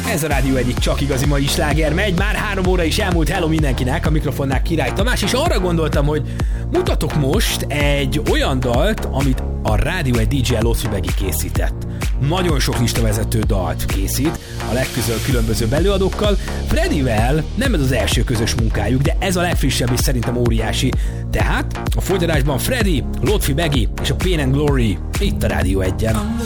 Ez a Rádió egyik csak igazi mai sláger megy, már 3 óra is elmúlt. Hello mindenkinek, a mikrofonnál Király Tamás, és arra gondoltam, hogy mutatok most egy olyan dalt, amit a Rádió egy DJ Lotfi Begi készített. Nagyon sok listavezető dalt készít, a legközelebb különböző előadókkal. Fredivel nem ez az első közös munkájuk, de ez a legfrissebb és szerintem óriási. Tehát a folytatásban Fredi, Lotfi Begi és a Pain and Glory itt a Rádió 1-en.